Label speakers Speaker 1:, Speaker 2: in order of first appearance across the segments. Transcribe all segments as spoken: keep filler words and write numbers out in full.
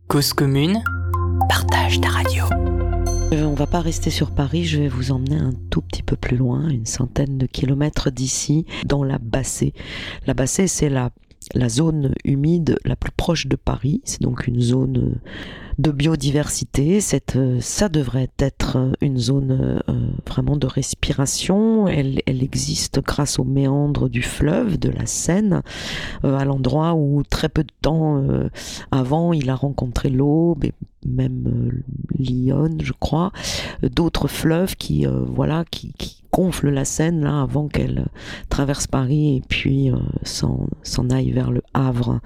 Speaker 1: Cause commune, partage ta radio.
Speaker 2: Euh, on va pas rester sur Paris, je vais vous emmener un tout petit peu plus loin, une centaine de kilomètres d'ici, dans la Bassée. La Bassée, c'est la, la zone humide la plus proche de Paris. C'est donc une zone de biodiversité. Cette, ça devrait être une zone euh, vraiment de respiration. Elle, elle existe grâce aux méandres du fleuve, de la Seine, euh, à l'endroit où très peu de temps euh, avant, il a rencontré l'Aube et même euh, l'Yonne, je crois, euh, d'autres fleuves qui, euh, voilà, qui, qui gonflent la Seine là avant qu'elle euh, traverse Paris et puis euh, s'en, s'en aille vers le Havre.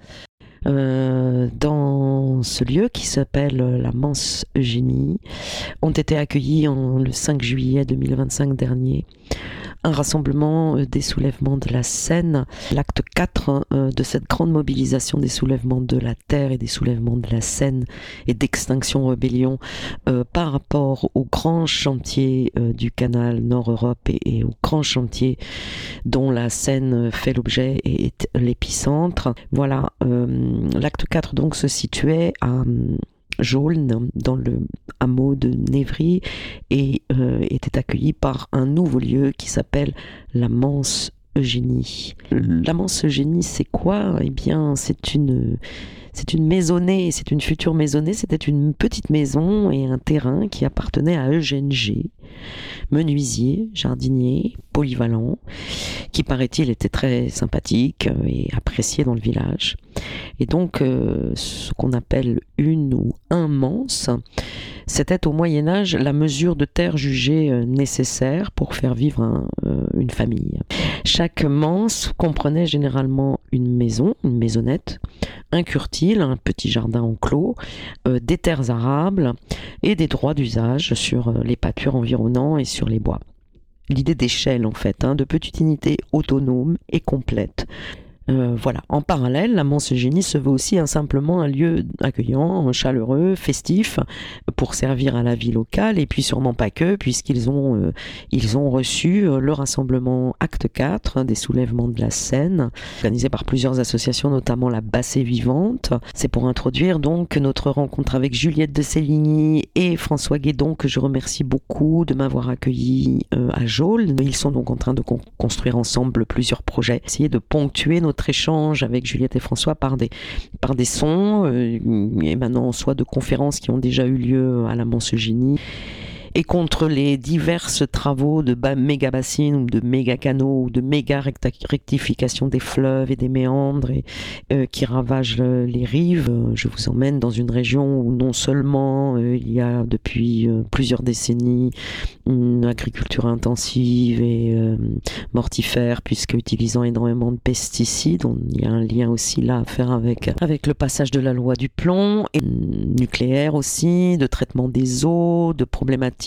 Speaker 2: Euh, dans ce lieu qui s'appelle la Manse Eugénie, ont été accueillis en, le cinq juillet deux mille vingt-cinq dernier un rassemblement des soulèvements de la Seine, l'acte quatre euh, de cette grande mobilisation des soulèvements de la Terre et des soulèvements de la Seine et d'Extinction Rebellion euh, par rapport au grand chantier euh, du canal Nord-Europe et, et au grand chantier dont la Seine fait l'objet et est l'épicentre. Voilà, euh, l'acte quatre donc se situait à Jaulnes, dans le hameau de Névry, et euh, était accueilli par un nouveau lieu qui s'appelle la Manse Eugénie. La Manse Eugénie, c'est quoi ? Eh bien, c'est une... C'est une maisonnée, c'est une future maisonnée, c'était une petite maison et un terrain qui appartenait à Eugène G, menuisier, jardinier, polyvalent, qui paraît-il était très sympathique et apprécié dans le village. Et donc, euh, ce qu'on appelle une ou un manse, c'était au Moyen-Âge la mesure de terre jugée nécessaire pour faire vivre un, euh, une famille. Chaque manse comprenait généralement une maison, une maisonnette, un curtil, un petit jardin enclos, euh, des terres arables et des droits d'usage sur les pâtures environnants et sur les bois. L'idée d'échelle en fait, hein, de petite unité autonome et complète. Euh, voilà. En parallèle, la Manse Eugénie se veut aussi un, simplement un lieu accueillant, chaleureux, festif, pour servir à la vie locale, et puis sûrement pas que, puisqu'ils ont, euh, ils ont reçu euh, le rassemblement Acte quatre, hein, des soulèvements de la Seine, organisé par plusieurs associations, notamment la Bassée Vivante. C'est pour introduire donc notre rencontre avec Juliette de Séligny et François Guédon, que je remercie beaucoup de m'avoir accueilli euh, à Jaulnes. Ils sont donc en train de con- construire ensemble plusieurs projets, essayer de ponctuer notre Notre échange avec Juliette et François par des, par des sons euh, émanant soit de conférences qui ont déjà eu lieu à la Manse Eugénie, et contre les diverses travaux de méga bassines ou de méga canaux ou de méga rectification des fleuves et des méandres et, euh, qui ravagent le, les rives. Je vous emmène dans une région où non seulement euh, il y a depuis euh, plusieurs décennies une agriculture intensive et euh, mortifère, puisque utilisant énormément de pesticides, on, il y a un lien aussi là à faire avec, avec le passage de la loi du plomb, et nucléaire aussi, de traitement des eaux, de problématiques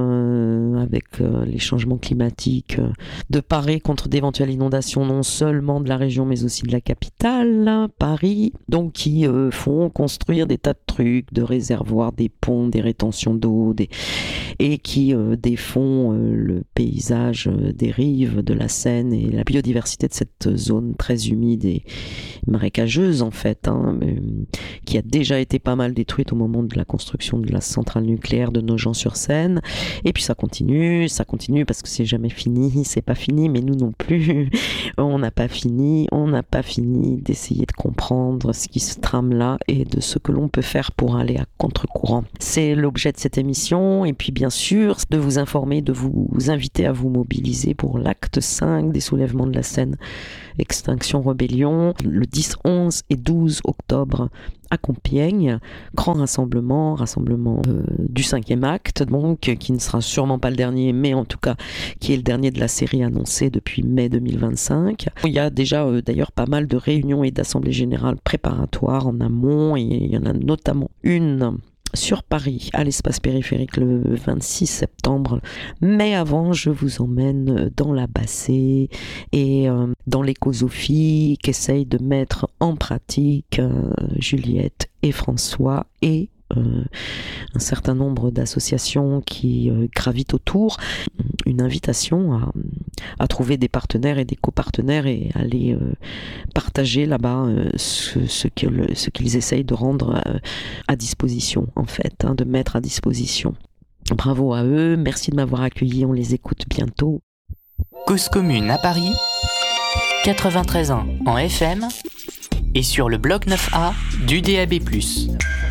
Speaker 2: Euh, avec euh, les changements climatiques, euh, de parer contre d'éventuelles inondations non seulement de la région mais aussi de la capitale, là, Paris, donc qui euh, font construire des tas de trucs, de réservoirs, des ponts, des rétentions d'eau, des... et qui euh, défont euh, le paysage euh, des rives de la Seine et la biodiversité de cette zone très humide et marécageuse en fait, hein, euh, qui a déjà été pas mal détruite au moment de la construction de la centrale nucléaire de Nogent-sur-Seine. Et puis ça continue, ça continue parce que c'est jamais fini, c'est pas fini, mais nous non plus, on n'a pas fini, on n'a pas fini d'essayer de comprendre ce qui se trame là et de ce que l'on peut faire pour aller à contre-courant. C'est l'objet de cette émission, et puis bien sûr de vous informer, de vous inviter à vous mobiliser pour l'acte cinq des soulèvements de la Seine, Extinction Rebellion, le dix, onze et douze octobre à Compiègne, grand rassemblement, rassemblement euh, du cinquième acte, donc qui ne sera sûrement pas le dernier, mais en tout cas qui est le dernier de la série annoncée depuis mai deux mille vingt-cinq. Il y a déjà euh, d'ailleurs pas mal de réunions et d'assemblées générales préparatoires en amont, et il y en a notamment une sur Paris, à l'espace périphérique, le vingt-six septembre. Mais avant, je vous emmène dans la Bassée et euh, dans l'écosophie qu'essayent de mettre en pratique euh, Juliette et François et euh, euh, un certain nombre d'associations qui euh, gravitent autour, une invitation à, à trouver des partenaires et des copartenaires et aller euh, partager là-bas euh, ce, ce, que le, ce qu'ils essayent de rendre euh, à disposition, en fait, hein, de mettre à disposition. Bravo à eux, merci de m'avoir accueilli, on les écoute bientôt.
Speaker 1: Cause commune à Paris, quatre-vingt-treize ans en F M et sur le bloc neuf A du D A B plus.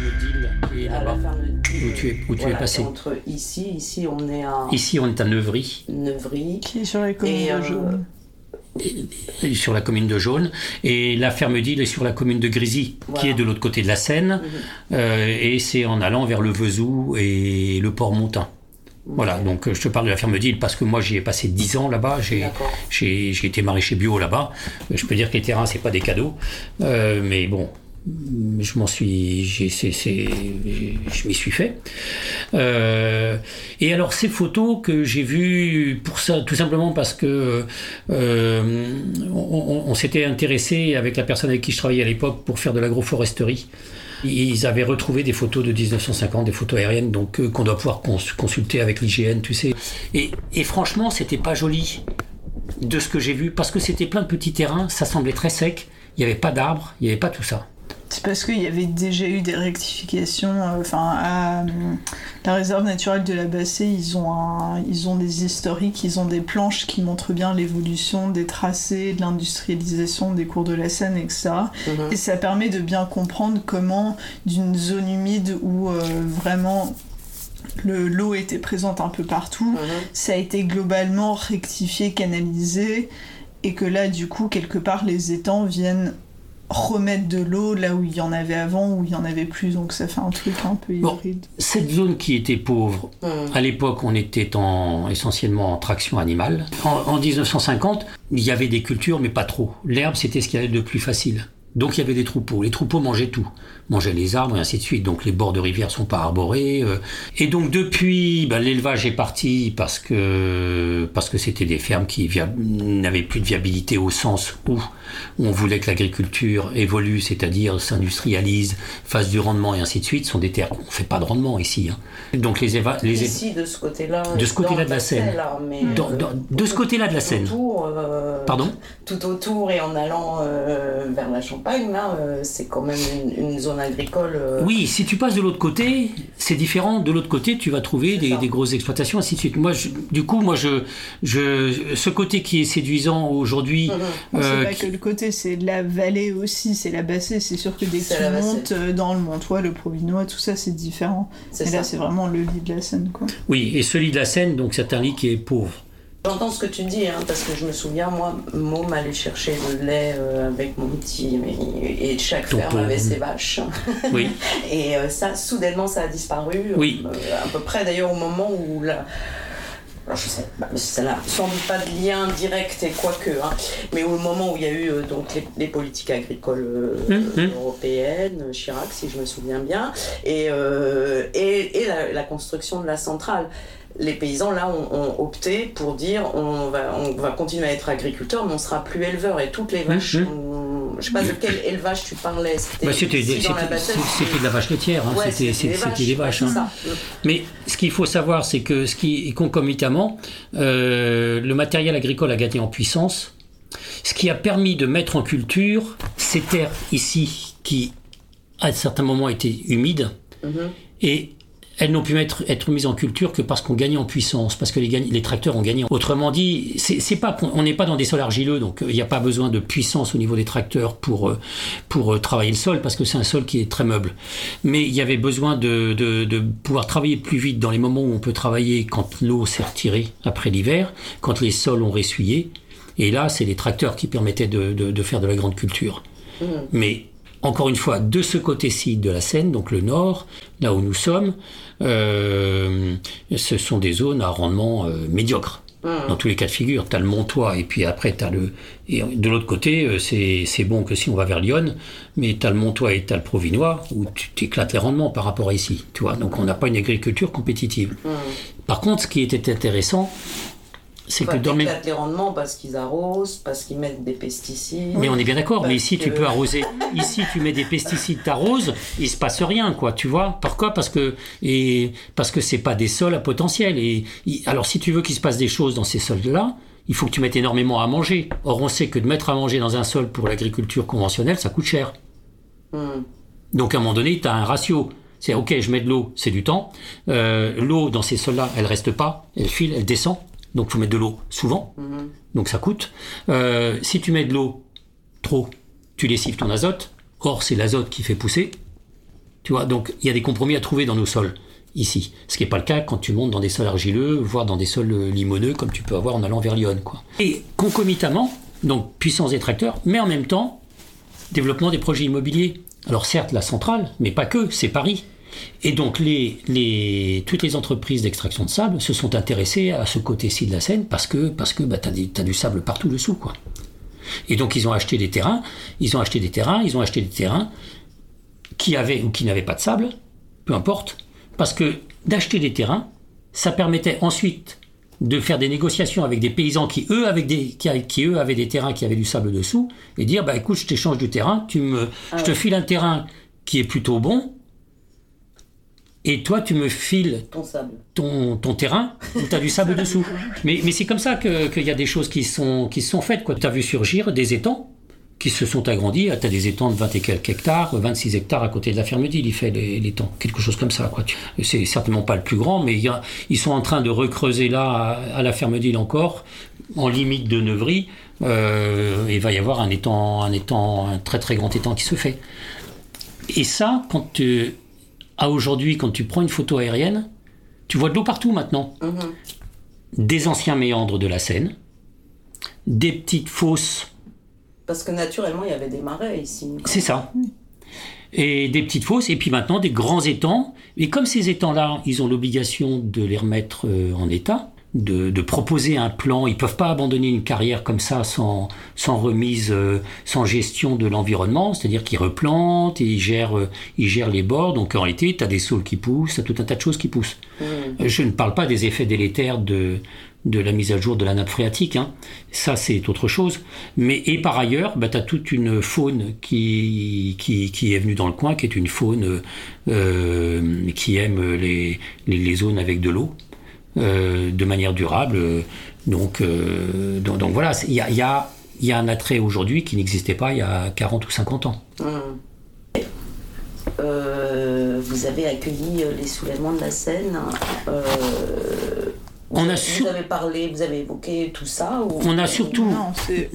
Speaker 3: Et là-bas, où tu es, où tu
Speaker 2: voilà,
Speaker 3: es passé.
Speaker 2: Entre ici, ici on est à...
Speaker 3: Ici on est à Neuvry.
Speaker 2: Neuvry.
Speaker 4: Qui est sur la commune
Speaker 2: Et,
Speaker 4: de
Speaker 2: euh,
Speaker 4: Jaune.
Speaker 3: Et, et sur la commune de Jaune. Et la ferme d'île est sur la commune de Grisi,
Speaker 2: Voilà.
Speaker 3: qui est de l'autre côté de la Seine. Mmh. Euh, et c'est en allant vers le Vesoux et le Port-Montin. Voilà, donc je te parle de la ferme d'île parce que moi j'y ai passé dix ans là-bas, j'ai, j'ai, j'ai été maraîcher bio là-bas. Je peux dire que les terrains c'est pas des cadeaux, euh, mais bon, je m'en suis, j'ai, c'est, c'est, je m'y suis fait. Euh, et alors ces photos que j'ai vues pour ça, tout simplement parce que euh, on, on s'était intéressé avec la personne avec qui je travaillais à l'époque pour faire de l'agroforesterie. Ils avaient retrouvé des photos de dix-neuf cent cinquante, des photos aériennes, donc euh, qu'on doit pouvoir cons- consulter avec l'I G N, tu sais. Et, et franchement, c'était pas joli de ce que j'ai vu, parce que c'était plein de petits terrains, ça semblait très sec, il n'y avait pas d'arbres, il n'y avait pas tout ça.
Speaker 4: C'est parce qu'il y avait déjà eu des rectifications. Enfin, euh, à euh, la réserve naturelle de la Bassée, ils ont, un, ils ont des historiques, ils ont des planches qui montrent bien l'évolution des tracés, de l'industrialisation des cours de la Seine, et cetera. Mm-hmm. Et ça permet de bien comprendre comment, d'une zone humide où euh, vraiment le, l'eau était présente un peu partout, mm-hmm. ça a été globalement rectifié, canalisé, et que là, du coup, quelque part, les étangs viennent remettre de l'eau là où il y en avait avant, où il y en avait plus, donc ça fait un truc un peu hybride.
Speaker 3: Bon, cette zone qui était pauvre, mmh. à l'époque on était en, essentiellement en traction animale. En, en dix-neuf cent cinquante, il y avait des cultures mais pas trop. L'herbe c'était ce qu'il y avait de plus facile. Donc il y avait des troupeaux. Les troupeaux mangeaient tout. Mangeaient les arbres et ainsi de suite. Donc les bords de rivière sont pas arborés. Euh. Et donc depuis, ben, l'élevage est parti parce que, parce que c'était des fermes qui via... n'avaient plus de viabilité au sens où on voulait que l'agriculture évolue, c'est-à-dire s'industrialise, fasse du rendement et ainsi de suite. Ce sont des terres qu'on ne fait pas de rendement ici. Hein. Donc les, éva... les
Speaker 2: Ici, de ce côté-là.
Speaker 3: De ce côté-là de la Seine.
Speaker 2: Là, mais
Speaker 3: dans, dans, de ce côté-là de la Seine.
Speaker 2: Autour, euh,
Speaker 3: Pardon ?
Speaker 2: Tout autour et en allant euh, vers la Champagne, là, euh, c'est quand même une, une zone agricole. Euh...
Speaker 3: Oui, si tu passes de l'autre côté, c'est différent. De l'autre côté, tu vas trouver des, des grosses exploitations, ainsi de suite. Moi, je, du coup, moi, je, je, ce côté qui est séduisant aujourd'hui.
Speaker 4: Mmh. Euh, c'est pas qui... que le côté, c'est la vallée aussi, c'est la Bassée. C'est sûr que dès que tu montes dans le Montois, le Provinois, tout ça, c'est différent. C'est et ça. Là, c'est vraiment le lit de la Seine, quoi.
Speaker 3: Oui, et ce lit de la Seine, donc, c'est un lit qui est pauvre.
Speaker 2: J'entends ce que tu dis, hein, parce que je me souviens, moi, Môme allait chercher le lait euh, avec mon petit, et, et chaque Ton ferme pauvre. Avait ses vaches.
Speaker 3: Oui.
Speaker 2: Et euh, ça, soudainement, ça a disparu.
Speaker 3: Oui.
Speaker 2: Euh, à peu près, d'ailleurs, au moment où la... Alors, je sais, bah, ça n'a sans doute pas de lien direct et quoique, hein, mais au moment où il y a eu euh, donc, les, les politiques agricoles euh, mmh. européennes, Chirac, si je me souviens bien, et, euh, et, et la, la construction de la centrale. Les paysans, là, ont, ont opté pour dire on va, on va continuer à être agriculteurs, mais on ne sera plus éleveurs. Et toutes les vaches, mmh. on, je ne sais pas de quel élevage tu parlais. C'était,
Speaker 3: bah, c'était, c'était, Bassée, c'était de la vache laitière. Hein.
Speaker 2: Ouais,
Speaker 3: c'était, c'était, c'était des vaches. C'était des vaches hein. Mais ce qu'il faut savoir, c'est que ce qui, concomitamment, euh, le matériel agricole a gagné en puissance. Ce qui a permis de mettre en culture ces terres ici qui, à certains moments, étaient humides. Mmh. Et elles n'ont pu être, être mises en culture que parce qu'on gagnait en puissance, parce que les, les tracteurs ont gagné. Autrement dit, c'est, c'est pas, on n'est pas dans des sols argileux, donc il n'y a pas besoin de puissance au niveau des tracteurs pour, pour travailler le sol, parce que c'est un sol qui est très meuble. Mais il y avait besoin de, de, de pouvoir travailler plus vite dans les moments où on peut travailler quand l'eau s'est retirée après l'hiver, quand les sols ont ressuyé. Et là, c'est les tracteurs qui permettaient de, de, de faire de la grande culture. Mmh. Mais encore une fois, de ce côté-ci de la Seine, donc le nord, là où nous sommes, euh, ce sont des zones à rendement euh, médiocre. Mmh. Dans tous les cas de figure, tu as le Montois et puis après tu as le... Et de l'autre côté, c'est, c'est bon que si on va vers Lyon, mais tu as le Montois et tu as le Provinois où tu t'éclates les rendements par rapport à ici. Tu vois, donc on n'a pas une agriculture compétitive. Mmh. Par contre, ce qui était intéressant, c'est
Speaker 5: enfin,
Speaker 3: que dans mes...
Speaker 5: les rendements parce qu'ils arrosent, parce qu'ils mettent des pesticides.
Speaker 3: Mais on est bien d'accord, mais ici
Speaker 5: que...
Speaker 3: tu peux arroser, ici tu mets des pesticides, t'arroses, il se passe rien, quoi, tu vois. Pourquoi ? Parce que et parce que c'est pas des sols à potentiel. Et alors si tu veux qu'il se passe des choses dans ces sols-là, il faut que tu mettes énormément à manger. Or on sait que de mettre à manger dans un sol pour l'agriculture conventionnelle, ça coûte cher. Mm. Donc à un moment donné, tu as un ratio. C'est ok, je mets de l'eau, c'est du temps. Euh, l'eau dans ces sols-là, elle reste pas, elle file, elle descend. Donc, il faut mettre de l'eau souvent, mmh. donc ça coûte. Euh, si tu mets de l'eau trop, tu lessives ton azote. Or, c'est l'azote qui fait pousser. Tu vois, donc il y a des compromis à trouver dans nos sols, ici. Ce qui n'est pas le cas quand tu montes dans des sols argileux, voire dans des sols limoneux, comme tu peux avoir en allant vers Lyon, quoi. Et concomitamment, donc puissance des tracteurs, mais en même temps, développement des projets immobiliers. Alors certes, la centrale, mais pas que, c'est Paris. Et donc, les, les, toutes les entreprises d'extraction de sable se sont intéressées à ce côté-ci de la Seine parce que, parce que bah, tu as du sable partout dessous, quoi. Et donc, ils ont acheté des terrains, ils ont acheté des terrains, ils ont acheté des terrains qui avaient ou qui n'avaient pas de sable, peu importe, parce que d'acheter des terrains, ça permettait ensuite de faire des négociations avec des paysans qui, eux, avaient des, qui, qui, eux, avaient des terrains qui avaient du sable dessous, et dire, bah, écoute, je t'échange du terrain, tu me, ah, je te file un terrain qui est plutôt bon, et toi, tu me files
Speaker 5: ton, sable.
Speaker 3: ton, ton terrain où tu as du sable dessous. Mais, mais c'est comme ça qu'il que y a des choses qui sont, qui sont faites. Tu as vu surgir des étangs qui se sont agrandis. Tu as des étangs de vingt et quelques hectares, vingt-six hectares à côté de la ferme d'île, il fait l'étang. Quelque chose comme ça, quoi. C'est certainement pas le plus grand, mais y a, ils sont en train de recreuser là, à, à la ferme d'île encore, en limite de Neuvry. Euh, il va y avoir un étang, un étang, un très très grand étang qui se fait. Et ça, quand tu... À aujourd'hui, quand tu prends une photo aérienne, tu vois de l'eau partout maintenant. Mmh. Des anciens méandres de la Seine, des petites fosses.
Speaker 5: Parce que naturellement, il y avait des marais ici.
Speaker 3: C'est ça. Et des petites fosses, et puis maintenant des grands étangs. Et comme ces étangs-là, ils ont l'obligation de les remettre en état, de, de proposer un plan. Ils ne peuvent pas abandonner une carrière comme ça sans, sans remise, euh, sans gestion de l'environnement. C'est-à-dire qu'ils replantent, et ils gèrent, euh, ils gèrent les bords. Donc en réalité, tu as des saules qui poussent, tu as tout un tas de choses qui poussent. Mmh. Je ne parle pas des effets délétères de, de la mise à jour de la nappe phréatique. Hein. Ça, c'est autre chose. Mais, et par ailleurs, bah, tu as toute une faune qui, qui, qui est venue dans le coin, qui est une faune euh, qui aime les, les, les zones avec de l'eau. Euh, de manière durable. Donc, euh, donc, donc voilà, il y a, y, a, y a un attrait aujourd'hui qui n'existait pas il y a quarante ou cinquante ans.
Speaker 5: Mmh. Euh, vous avez accueilli les soulèvements de la Seine. Euh, vous,
Speaker 3: on a
Speaker 5: vous
Speaker 3: sur...
Speaker 5: avez parlé, vous avez évoqué tout ça ou...
Speaker 3: On a surtout...
Speaker 4: Non, c'est...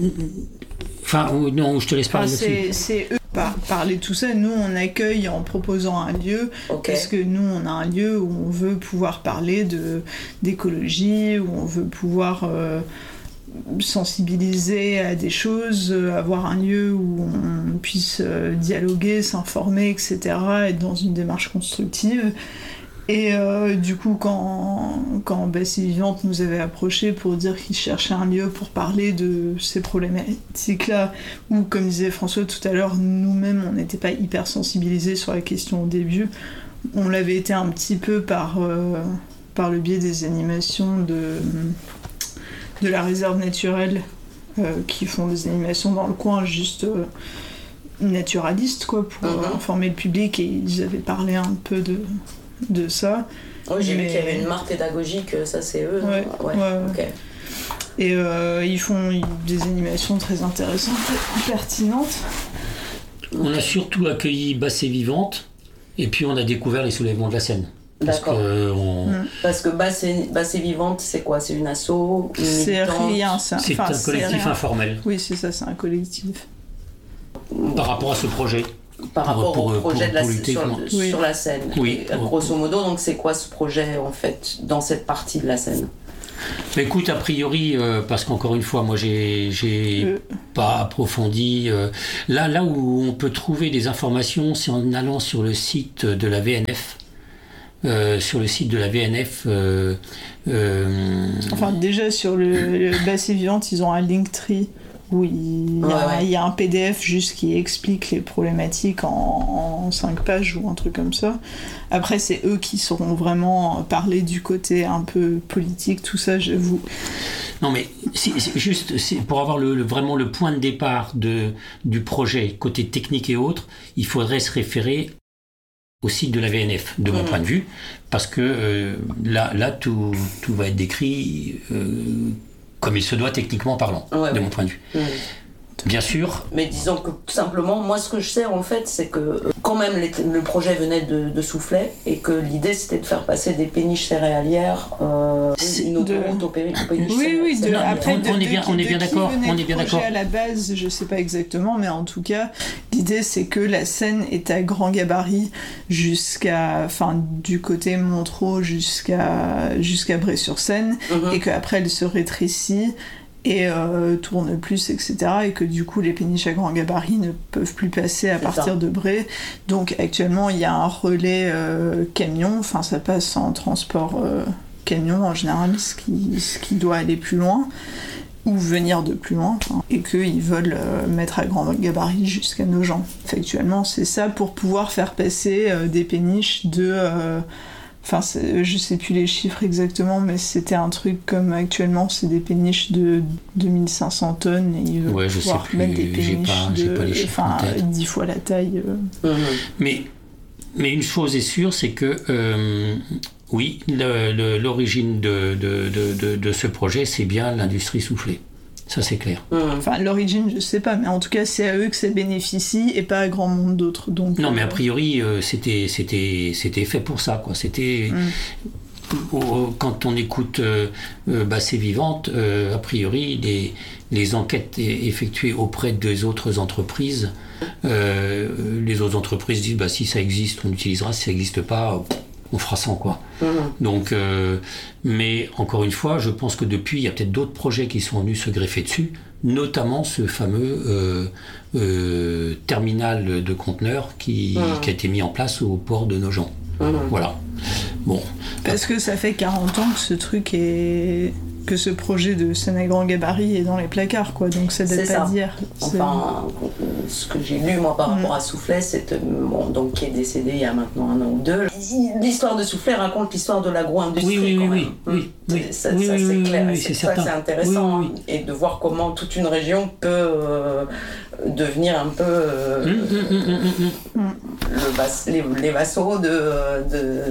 Speaker 3: Enfin, non, je te laisse parler
Speaker 4: enfin,
Speaker 3: dessus.
Speaker 4: C'est eux. Par, parler de tout ça, nous on accueille en proposant un lieu, okay. Parce que nous on a un lieu où on veut pouvoir parler de, d'écologie, où on veut pouvoir euh, sensibiliser à des choses, avoir un lieu où on puisse euh, dialoguer, s'informer, et cetera, être dans une démarche constructive. Et euh, du coup, quand, quand Basset Vivante nous avait approchés pour dire qu'ils cherchaient un lieu pour parler de ces problématiques-là, ou comme disait François tout à l'heure, nous-mêmes, on n'était pas hyper sensibilisés sur la question au début. On l'avait été un petit peu par, euh, par le biais des animations de, de la réserve naturelle, euh, qui font des animations dans le coin, juste euh, naturalistes, quoi, pour mm-hmm. informer le public, et ils avaient parlé un peu de... de ça.
Speaker 5: Oui, j'ai mais... vu qu'il y avait une marque pédagogique, ça c'est eux.
Speaker 4: Ouais,
Speaker 5: ouais.
Speaker 4: ouais.
Speaker 5: Okay.
Speaker 4: Et euh, ils font des animations très intéressantes et pertinentes.
Speaker 3: On a surtout accueilli Basset Vivante, et puis on a découvert les soulèvements de la Seine. Parce
Speaker 5: D'accord.
Speaker 3: Que, on...
Speaker 5: mmh. Parce que Basset, Basset Vivante, c'est quoi? C'est une asso? Une
Speaker 4: c'est
Speaker 5: militante?
Speaker 4: rien, ça.
Speaker 3: C'est enfin, un collectif informel.
Speaker 4: Oui, c'est ça, c'est un collectif.
Speaker 3: Par rapport à ce projet.
Speaker 5: Par rapport
Speaker 3: pour,
Speaker 5: au projet
Speaker 3: pour,
Speaker 5: de la,
Speaker 3: pour
Speaker 5: sur,
Speaker 4: oui.
Speaker 5: sur la Seine.
Speaker 3: Oui.
Speaker 5: Et, grosso modo, donc c'est quoi ce projet en fait dans cette partie de la Seine?
Speaker 3: Bah, écoute, a priori, euh, parce qu'encore une fois, moi j'ai, j'ai euh. pas approfondi. Euh, là, là où on peut trouver des informations, c'est en allant sur le site de la V N F. Euh, sur le site de la V N F. Euh, euh,
Speaker 4: enfin, déjà sur le, le Basset Vivante, ils ont un Linktree où il y, a,
Speaker 5: ouais, ouais.
Speaker 4: il y a un P D F juste qui explique les problématiques en, en cinq pages ou un truc comme ça. Après, c'est eux qui sauront vraiment parler du côté un peu politique, tout ça, j'avoue.
Speaker 3: Non, mais c'est, c'est juste c'est pour avoir le, le, vraiment le point de départ de, du projet, côté technique et autres, il faudrait se référer au site de la V N F, de mon mmh. point de vue, parce que euh, là, là tout, tout va être décrit euh, comme il se doit techniquement parlant, ouais, de mon point de vue. Mmh. Bien sûr.
Speaker 5: Mais disons que tout simplement, moi ce que je sais en fait, c'est que quand même les, le projet venait de, de Soufflet et que l'idée c'était de faire passer des péniches céréalières, euh, une autoroute de... aux péniches
Speaker 4: oui, oui, de, après,
Speaker 3: on,
Speaker 4: de,
Speaker 3: on est bien,
Speaker 4: de,
Speaker 3: on est bien
Speaker 4: de
Speaker 3: d'accord. On est bien d'accord.
Speaker 4: À la base, je sais pas exactement, mais en tout cas, l'idée c'est que la Seine est à grand gabarit jusqu'à, enfin, du côté Montreux jusqu'à jusqu'à Bray-sur-Seine, mm-hmm. et qu'après elle se rétrécit. Et euh, tourne plus, et cetera. Et que du coup, les péniches à grand gabarit ne peuvent plus passer à c'est partir ça. de Bray. Donc actuellement, il y a un relais euh, camion, enfin ça passe en transport euh, camion en général, ce qui, ce qui doit aller plus loin, ou venir de plus loin, et qu'ils veulent euh, mettre à grand gabarit jusqu'à Nogent. Actuellement, c'est ça pour pouvoir faire passer euh, des péniches de... Euh, Enfin, c'est, je sais plus les chiffres exactement, mais c'était un truc comme actuellement, c'est des péniches de deux mille cinq cents tonnes et ils veulent
Speaker 3: ouais,
Speaker 4: pouvoir mettre des péniches
Speaker 3: j'ai pas,
Speaker 4: de
Speaker 3: j'ai pas les chiffres
Speaker 4: enfin, dix fois la taille.
Speaker 3: Euh. Mmh. Mais, mais une chose est sûre, c'est que euh, oui, le, le, l'origine de, de, de, de, de ce projet, c'est bien l'industrie Soufflet. Ça, c'est clair.
Speaker 4: Mmh. Enfin, l'origine, je sais pas, mais en tout cas, c'est à eux que ça bénéficie et pas à grand monde d'autres. Donc,
Speaker 3: non,
Speaker 4: euh...
Speaker 3: mais a priori, euh, c'était, c'était, c'était fait pour ça, quoi. C'était... Mmh. Au, quand on écoute euh, euh, Basset Vivante, euh, a priori, les, les enquêtes effectuées auprès des autres entreprises, euh, les autres entreprises disent, bah, si ça existe, on utilisera, si ça n'existe pas... on fera sans, quoi. Mmh. Donc, euh, mais encore une fois, je pense que depuis, il y a peut-être d'autres projets qui sont venus se greffer dessus, notamment ce fameux euh, euh, terminal de conteneurs qui, mmh. qui a été mis en place au port de Nogent. Mmh. Voilà. Bon.
Speaker 4: Parce que ça fait quarante ans que ce truc est... que ce projet de Seine à grand gabarit est dans les placards, quoi. Donc ça date pas d'hier.
Speaker 5: Enfin, ce que j'ai lu moi par mmh. rapport à Soufflet, c'est bon, donc qui est décédé il y a maintenant un an ou deux. L'histoire de Soufflet raconte l'histoire de l'agro-industrie.
Speaker 3: Oui, oui,
Speaker 5: quand
Speaker 3: oui,
Speaker 5: même.
Speaker 3: oui, oui,
Speaker 5: ça,
Speaker 3: oui,
Speaker 5: ça
Speaker 3: oui,
Speaker 5: c'est
Speaker 3: oui,
Speaker 5: clair.
Speaker 3: Oui,
Speaker 5: c'est
Speaker 3: c'est
Speaker 5: ça que c'est intéressant,
Speaker 3: oui, oui, oui.
Speaker 5: Et de voir comment toute une région peut euh, devenir un peu euh, mmh, mmh, mmh, mmh. Le vas- les, les vassaux de, de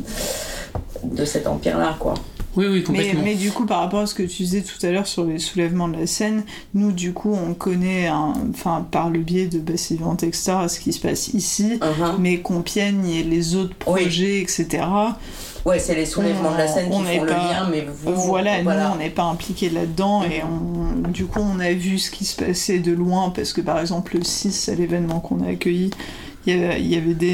Speaker 5: de cet empire-là, quoi.
Speaker 3: Oui, oui, complètement.
Speaker 4: Mais, mais du coup, par rapport à ce que tu disais tout à l'heure sur les soulèvements de la Seine, nous, du coup, on connaît, enfin, par le biais de Basset Vivante, et cetera, ce qui se passe ici, uh-huh. mais Compiègne et les autres projets, oui. et cetera.
Speaker 5: Ouais, c'est les soulèvements on, de la Seine qui font le pas, lien, mais vous...
Speaker 4: Voilà,
Speaker 5: voilà.
Speaker 4: nous, on n'est pas impliqués là-dedans, mm-hmm. et on, du coup, on a vu ce qui se passait de loin, parce que, par exemple, le six, à l'événement qu'on a accueilli, il y avait, il y avait des...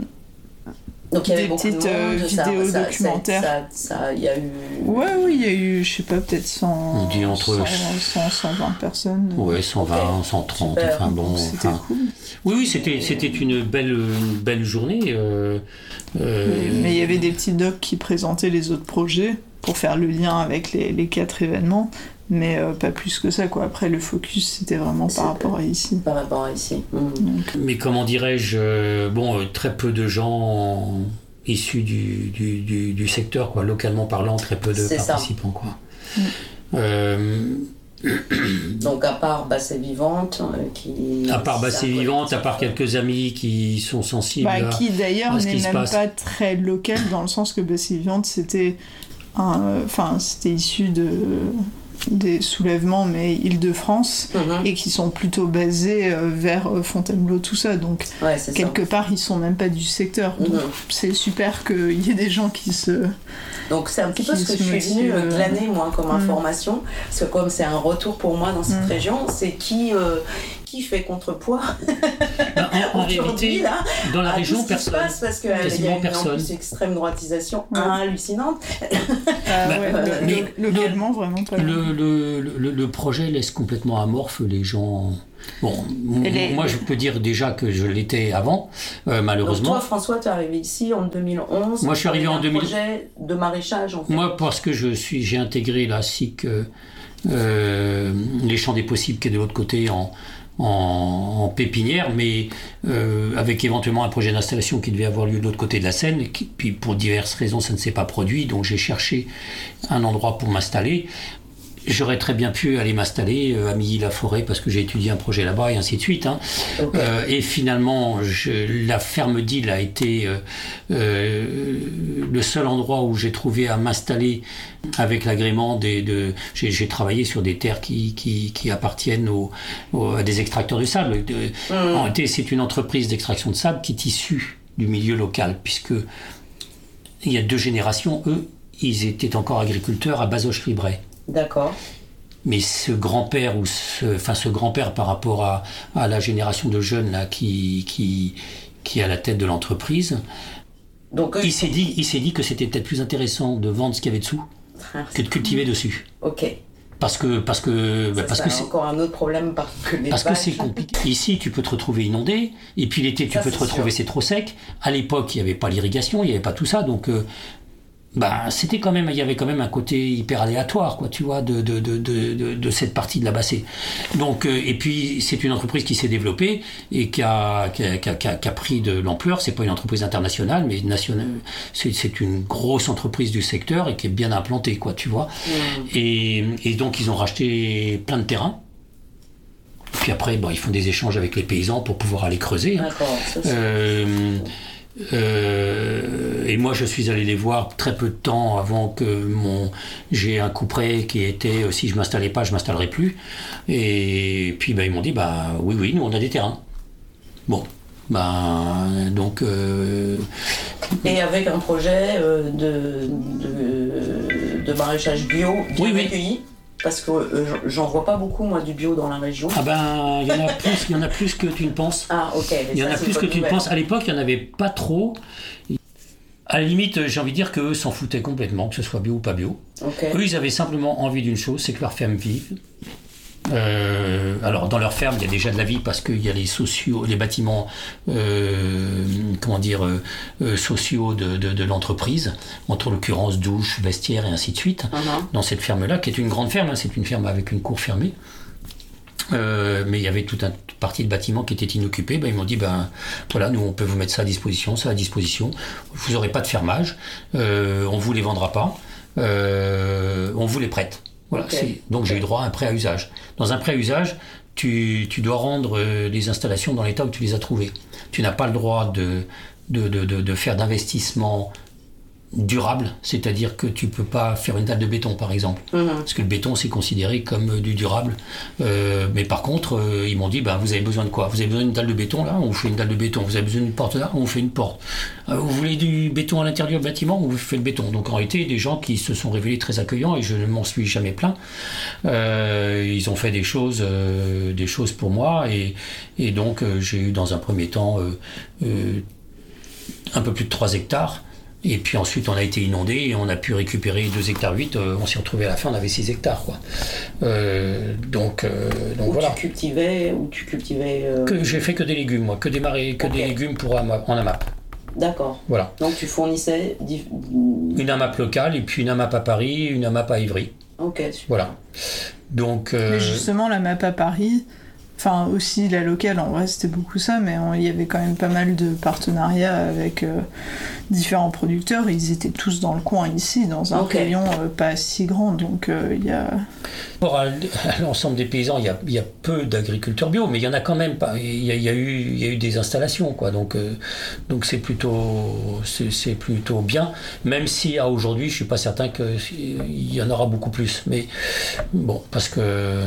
Speaker 5: Donc il y avait
Speaker 4: des
Speaker 5: beaucoup
Speaker 4: petites
Speaker 5: de monde,
Speaker 4: vidéos
Speaker 5: ça,
Speaker 4: documentaires.
Speaker 5: Ça, ça, ça, il y a eu...
Speaker 4: Ouais, oui, il y a eu, je sais pas, peut-être cent,
Speaker 3: on dit entre
Speaker 4: cent, cent, cent vingt personnes.
Speaker 3: Ouais, cent vingt, okay. cent trente, super. Enfin bon...
Speaker 4: C'était
Speaker 3: enfin...
Speaker 4: cool.
Speaker 3: Oui, oui, c'était, c'était une, belle, une belle journée. Euh, euh...
Speaker 4: Mais, mais il y avait des petits docs qui présentaient les autres projets pour faire le lien avec les, les quatre événements. Mais euh, pas plus que ça, quoi. Après, le focus, c'était vraiment
Speaker 5: c'est
Speaker 4: par rapport à ici.
Speaker 5: Par rapport à ici. Mmh.
Speaker 3: Donc... Mais comment dirais-je, euh, bon, euh, très peu de gens issus du, du, du, du secteur, quoi. Localement parlant, très peu de
Speaker 5: c'est
Speaker 3: participants, quoi.
Speaker 4: Mmh.
Speaker 3: Euh...
Speaker 5: Donc à part Basset Vivante, euh, qui...
Speaker 3: À part Basset Vivante, à part quelques amis qui sont sensibles
Speaker 4: bah,
Speaker 3: à,
Speaker 4: qui d'ailleurs
Speaker 3: à ce
Speaker 4: n'est
Speaker 3: qui
Speaker 4: même
Speaker 3: se passe.
Speaker 4: Pas très local, dans le sens que Basset Vivante, c'était... Enfin, c'était issu de... des soulèvements, mais Île-de-France, mmh. et qui sont plutôt basés euh, vers euh, Fontainebleau, tout ça. Donc,
Speaker 5: ouais,
Speaker 4: quelque
Speaker 5: ça.
Speaker 4: part, ils sont même pas du secteur. Donc, mmh. c'est super qu'il y ait des gens qui se...
Speaker 5: Donc, c'est un petit peu ce que je suis venue euh... glaner, moi, comme mmh. information. Parce que comme c'est un retour pour moi dans cette mmh. région, c'est qui... Euh, qui fait contrepoids
Speaker 3: ben, en, en réalité, là, dans la région, personne.
Speaker 5: Passe parce qu'il y a une en plus extrême droitisation ouais. hallucinante.
Speaker 4: Ah, ben, ouais, euh, mais localement, le, vraiment pas.
Speaker 3: Le, le, le, le projet laisse complètement amorphe les gens. Bon, les... moi je peux dire déjà que je l'étais avant, euh, malheureusement.
Speaker 5: Donc toi, François, tu es arrivé ici en deux mille onze.
Speaker 3: Moi, je suis arrivé en deux mille.
Speaker 5: Un projet de maraîchage, en fait.
Speaker 3: Moi, parce que je suis, j'ai intégré la S I C. Euh, euh, les champs des possibles qui est de l'autre côté en, en, en pépinière, mais euh, avec éventuellement un projet d'installation qui devait avoir lieu de l'autre côté de la Seine, et qui, puis pour diverses raisons ça ne s'est pas produit, donc j'ai cherché un endroit pour m'installer. J'aurais très bien pu aller m'installer à Milly-la-Forêt parce que j'ai étudié un projet là-bas et ainsi de suite. Hein. Okay. Euh, et finalement, je, la ferme d'Île a été euh, euh, le seul endroit où j'ai trouvé à m'installer avec l'agrément des... De, j'ai, j'ai travaillé sur des terres qui, qui, qui appartiennent aux, aux, à des extracteurs de sable. De, mmh. En réalité, c'est une entreprise d'extraction de sable qui est issue du milieu local, puisque il y a deux générations, eux, ils étaient encore agriculteurs à Bazoches-Libray.
Speaker 5: D'accord.
Speaker 3: Mais ce grand-père ou ce, enfin ce grand-père par rapport à, à la génération de jeunes là qui qui qui est à la tête de l'entreprise, donc euh, il s'est dit il s'est dit que c'était peut-être plus intéressant de vendre ce qu'il y avait dessous ah, que de cultiver dessus.
Speaker 5: Ok.
Speaker 3: Parce que parce que
Speaker 5: ça,
Speaker 3: bah, parce
Speaker 5: ça
Speaker 3: que
Speaker 5: c'est encore un autre problème parce que les
Speaker 3: parce
Speaker 5: vaches...
Speaker 3: que c'est compliqué. Ici tu peux te retrouver inondé et puis l'été tu ça, peux te retrouver sûr. C'est trop sec. À l'époque il y avait pas l'irrigation, il y avait pas tout ça donc. Euh, Bah, c'était quand même, il y avait quand même un côté hyper aléatoire, quoi, tu vois, de, de, de, de, de cette partie de la Bassée. Donc, euh, et puis, c'est une entreprise qui s'est développée et qui a, qui a, qui a, qui a pris de l'ampleur. C'est pas une entreprise internationale, mais nationale. C'est, c'est une grosse entreprise du secteur et qui est bien implantée, quoi, tu vois. Mmh. Et, et donc, ils ont racheté plein de terrains. Puis après, bon, ils font des échanges avec les paysans pour pouvoir aller creuser.
Speaker 5: D'accord, ça, c'est...
Speaker 3: Euh, Euh, et moi je suis allé les voir très peu de temps avant que mon j'ai un couperet qui était euh, si je m'installais pas je m'installerais plus et puis bah, ils m'ont dit bah oui oui nous on a des terrains bon bah donc euh...
Speaker 5: et avec un projet euh, de, de de maraîchage bio bien
Speaker 3: oui,
Speaker 5: accueilli oui. Parce que euh, j'en vois pas beaucoup moi du bio dans la région.
Speaker 3: Ah ben il y en a plus, il y en a plus que tu ne penses.
Speaker 5: Ah ok.
Speaker 3: Il y en a plus que tu ne penses. À l'époque il y en avait pas trop. À la limite j'ai envie de dire qu'eux s'en foutaient complètement que ce soit bio ou pas bio.
Speaker 5: Okay.
Speaker 3: Eux ils avaient simplement envie d'une chose, c'est que leur ferme vive. Euh, alors dans leur ferme il y a déjà de la vie parce qu'il y a les sociaux, les bâtiments euh, comment dire euh, euh, sociaux de, de, de l'entreprise, entre l'occurrence douche, vestiaire et ainsi de suite. Uh-huh. Dans cette ferme là qui est une grande ferme, hein, c'est une ferme avec une cour fermée. Euh, mais il y avait toute une partie de bâtiment qui était inoccupée. Ben, ils m'ont dit ben voilà, nous on peut vous mettre ça à disposition, ça à disposition. Vous n'aurez pas de fermage, euh, on vous les vendra pas, euh, on vous les prête. Voilà, okay. c'est, donc j'ai eu droit à un prêt à usage. Dans un prêt à usage, tu, tu dois rendre euh, les installations dans l'état où tu les as trouvées. Tu n'as pas le droit de, de, de, de, de faire d'investissement durable, c'est-à-dire que tu peux pas faire une dalle de béton par exemple, mmh. parce que le béton c'est considéré comme du durable, euh, mais par contre euh, ils m'ont dit bah, vous avez besoin de quoi, vous avez besoin d'une dalle de béton là, on vous fait une dalle de béton, vous avez besoin d'une porte là, on vous fait une porte, euh, vous voulez du béton à l'intérieur du bâtiment, on vous fait le béton. Donc en réalité des gens qui se sont révélés très accueillants et je ne m'en suis jamais plaint, euh, ils ont fait des choses euh, des choses pour moi et, et donc euh, j'ai eu dans un premier temps euh, euh, un peu plus de trois hectares. Et puis ensuite on a été inondé et on a pu récupérer deux hectares huit, euh, on s'est retrouvé à la fin, on avait six hectares quoi. Euh, donc euh, donc
Speaker 5: où
Speaker 3: voilà.
Speaker 5: Tu cultivais, où tu cultivais euh...
Speaker 3: que j'ai fait que des légumes moi, que des marais, que okay. des légumes pour en AMAP.
Speaker 5: D'accord.
Speaker 3: Voilà.
Speaker 5: Donc tu fournissais dif...
Speaker 3: une AMAP locale et puis une AMAP à Paris, une AMAP à Ivry.
Speaker 5: OK, super.
Speaker 3: Voilà. Donc euh...
Speaker 4: Mais justement la AMAP à Paris, enfin aussi la locale, en vrai c'était beaucoup ça, mais il y avait quand même pas mal de partenariats avec euh, différents producteurs, ils étaient tous dans le coin ici, dans un okay. rayon euh, pas si grand, donc il euh, y a...
Speaker 3: Pour à l'ensemble des paysans, il y, y a peu d'agriculteurs bio, mais il y en a quand même pas, il y, y, a eu, y a eu des installations, quoi, donc, euh, donc c'est, plutôt, c'est, c'est plutôt bien, même si à aujourd'hui je suis pas certain qu'il y en aura beaucoup plus, mais bon, parce que...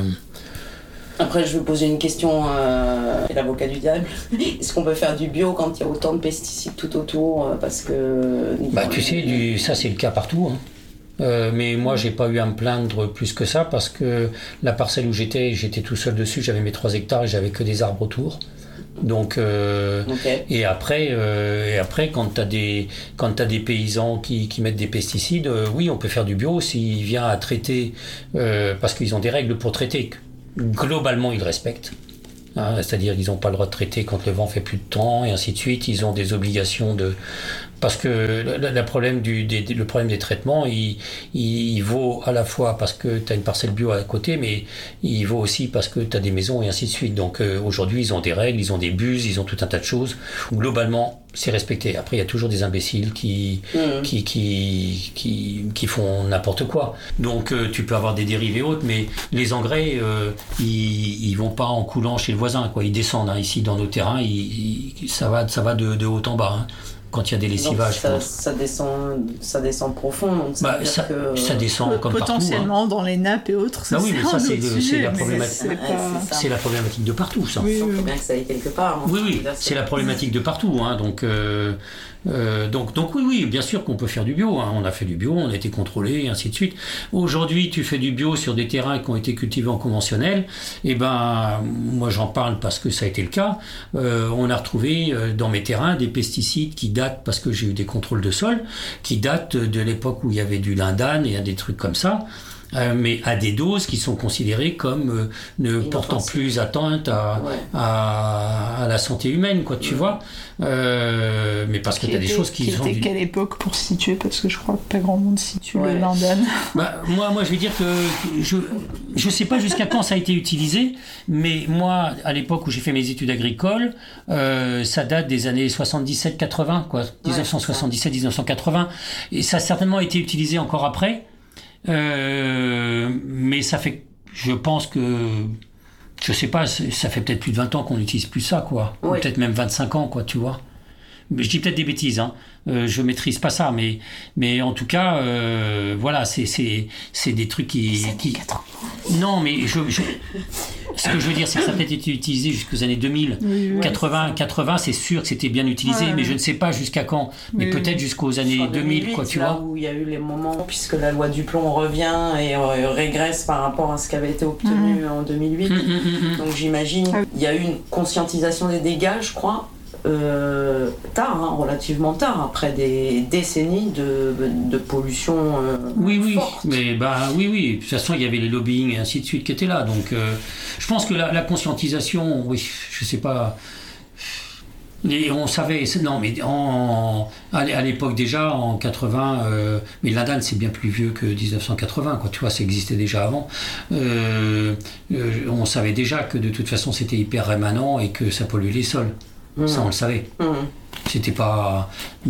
Speaker 5: Après, je vais poser une question à l'avocat du diable. Est-ce qu'on peut faire du bio quand il y a autant de pesticides tout autour? Parce que...
Speaker 3: Bah, tu sais, du... ça c'est le cas partout. Hein. Euh, mais moi, j'ai pas eu à me plaindre plus que ça parce que la parcelle où j'étais, j'étais tout seul dessus, j'avais mes trois hectares et j'avais que des arbres autour. Donc, euh, okay. et après, euh, et après, quand t'as des, quand t'as des paysans qui, qui mettent des pesticides, euh, oui, on peut faire du bio s'il vient à traiter, euh, parce qu'ils ont des règles pour traiter. Globalement, ils respectent. hein, c'est-à-dire qu'ils n'ont pas le droit de traiter quand le vent fait plus de temps, et ainsi de suite. Ils ont des obligations de... Parce que le, le, problème, du, des, le problème des traitements, il, il, il vaut à la fois parce que tu as une parcelle bio à côté, mais il vaut aussi parce que tu as des maisons et ainsi de suite. Donc euh, aujourd'hui, ils ont des règles, ils ont des buses, ils ont tout un tas de choses. Globalement, c'est respecté. Après, il y a toujours des imbéciles qui, mmh. qui, qui, qui, qui font n'importe quoi. Donc euh, tu peux avoir des dérives et autres, mais les engrais, euh, ils ne vont pas en coulant chez le voisin, quoi. Ils descendent. Hein. Ici, dans nos terrains, ils, ils, ça va, ça va de, de haut en bas. Hein. Quand il y a des lessivages.
Speaker 5: Ça, ça, descend, ça descend profond. Donc ça,
Speaker 3: bah, ça, que... ça descend comme partout.
Speaker 4: Potentiellement hein. Dans les nappes et autres.
Speaker 3: Bah oui, mais ça, c'est, le, c'est, la, problématique.
Speaker 4: C'est, pas...
Speaker 3: c'est la problématique de partout, ça.
Speaker 5: Oui, il faut bien que ça aille quelque part.
Speaker 3: Oui, oui, c'est, c'est la problématique de partout. Hein, donc, euh, euh, donc, donc, oui, oui, bien sûr qu'on peut faire du bio. Hein. On a fait du bio, on a été contrôlé, et ainsi de suite. Aujourd'hui, tu fais du bio sur des terrains qui ont été cultivés en conventionnel. Et ben, moi, j'en parle parce que ça a été le cas. Euh, on a retrouvé euh, dans mes terrains des pesticides qui datent, parce que j'ai eu des contrôles de sol, qui datent de l'époque où il y avait du lindane et des trucs comme ça. Euh, mais à des doses qui sont considérées comme euh, ne portant plus atteinte à, ouais. à, à la santé humaine, quoi, tu ouais. vois. Euh, mais parce que tu as des choses qui,
Speaker 4: qui
Speaker 3: sont...
Speaker 4: C'était
Speaker 3: du...
Speaker 4: quelle époque pour situer ? Parce que je crois que pas grand monde situe ouais. le lindane.
Speaker 3: Bah, moi, moi, je vais dire que je je sais pas jusqu'à quand ça a été utilisé, mais moi, à l'époque où j'ai fait mes études agricoles, euh, ça date des années soixante-dix-sept quatre-vingts, quoi, dix-neuf cent soixante-dix-sept dix-neuf cent quatre-vingts, et ça a certainement été utilisé encore après. Euh, mais ça fait, je pense que, je sais pas, ça fait peut-être plus de vingt ans qu'on n'utilise plus ça, quoi. Oui. Ou peut-être même vingt-cinq ans, quoi, tu vois. Mais je dis peut-être des bêtises, hein. Euh, je maîtrise pas ça, mais, mais en tout cas, euh, voilà, c'est, c'est, c'est des trucs qui... qui... Non, mais je, je... ce que je veux dire, c'est que ça a peut-être été utilisé jusqu'aux années deux mille. Oui, oui, quatre-vingts, quatre-vingts, c'est sûr que c'était bien utilisé, ouais, mais je ne sais pas jusqu'à quand. Mais oui, peut-être jusqu'aux années deux mille, quoi, tu
Speaker 5: là
Speaker 3: vois.
Speaker 5: Où il y a eu les moments, puisque la loi Duplon revient et euh, régresse par rapport à ce qui avait été obtenu mmh. en deux mille huit. Mmh, mmh, mmh. Donc j'imagine, il y a eu une conscientisation des dégâts, je crois. Euh, tard, hein, relativement tard, après des décennies de, de pollution euh,
Speaker 3: oui, oui,
Speaker 5: forte.
Speaker 3: Mais bah oui, oui. De toute façon, il y avait les lobbying et ainsi de suite qui étaient là. Donc, euh, je pense que la, la conscientisation, oui, je sais pas. Et on savait, non, mais en, à l'époque déjà, en quatre-vingts, euh, mais l'Indane c'est bien plus vieux que dix-neuf cent quatre-vingts, quoi, tu vois, ça existait déjà avant. Euh, euh, on savait déjà que de toute façon c'était hyper rémanent et que ça polluait les sols. Mmh. Ça, on le savait. Mmh. C'était pas.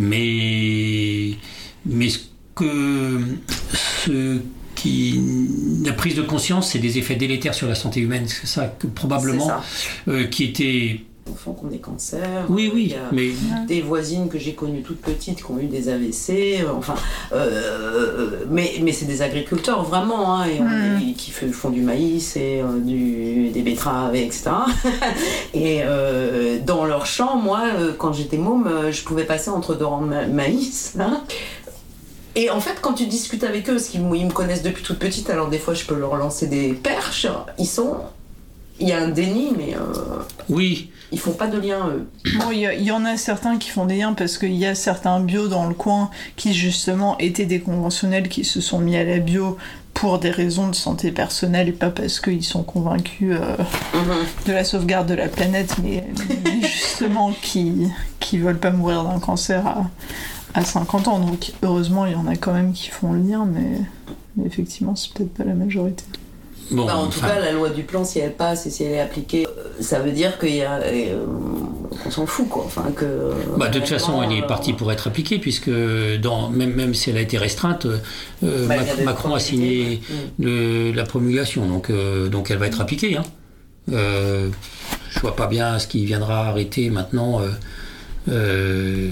Speaker 3: Mais. Mais ce que. Ce qui. La prise de conscience, c'est des effets délétères sur la santé humaine. C'est ça, que, probablement. C'est ça. Euh, qui était.
Speaker 5: Enfants qui ont des cancers.
Speaker 3: Oui, oui.
Speaker 5: Il y a
Speaker 3: mais...
Speaker 5: des voisines que j'ai connues toutes petites qui ont eu des A V C. Enfin, euh, mais, mais c'est des agriculteurs vraiment, hein, et, mmh. et, qui font du maïs et euh, du, des betteraves, et cetera. Et euh, dans leur champ, moi, quand j'étais môme, je pouvais passer entre deux rangs de ma- maïs. Hein. Et en fait, quand tu discutes avec eux, parce qu'ils me connaissent depuis toute petite, alors des fois je peux leur lancer des perches, ils sont... Il y a un déni, mais euh,
Speaker 3: oui.
Speaker 5: Ils font pas de lien, eux.
Speaker 4: Bon, il y, y en a certains qui font des liens parce qu'il y a certains bio dans le coin qui justement étaient des conventionnels qui se sont mis à la bio pour des raisons de santé personnelle et pas parce qu'ils sont convaincus euh, mm-hmm. de la sauvegarde de la planète, mais, mais justement qui qui veulent pas mourir d'un cancer à, à cinquante ans. Donc heureusement, il y en a quand même qui font le lien, mais, mais effectivement, c'est peut-être pas la majorité.
Speaker 5: Bon, bah, en tout enfin... cas, la loi Duplon, si elle passe et si elle est appliquée, ça veut dire qu'il y a, euh, qu'on s'en fout, quoi. Enfin, que,
Speaker 3: bah, de toute façon, elle est partie pour être appliquée, puisque dans, même, même si elle a été restreinte, euh, bah, Mac- Macron a signé mmh. le, la promulgation, donc, euh, donc elle va être appliquée. Hein. Euh, je vois pas bien ce qui viendra arrêter maintenant. Euh, euh,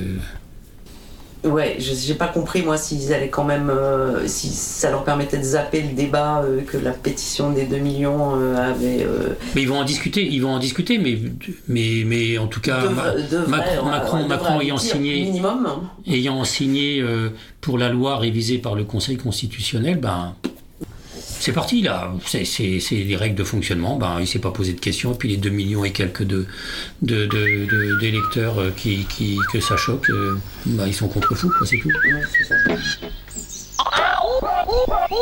Speaker 5: Ouais, je, j'ai pas compris moi s'ils allaient quand même, euh, si ça leur permettait de zapper le débat euh, que la pétition des deux millions euh, avait. Euh...
Speaker 3: Mais ils vont en discuter, ils vont en discuter, mais mais mais en tout cas,
Speaker 5: devrait,
Speaker 3: Ma-
Speaker 5: devrait,
Speaker 3: Macron, Macron, Macron ayant signé,
Speaker 5: minimum.
Speaker 3: ayant signé euh, pour la loi révisée par le Conseil constitutionnel, ben. C'est parti là, c'est, c'est, c'est les règles de fonctionnement, ben, il ne s'est pas posé de questions, et puis les deux millions et quelques de, de, de, de, d'électeurs qui, qui, que ça choque, ben, ils sont contre fous, quoi, c'est tout.
Speaker 5: Ouais, c'est ça.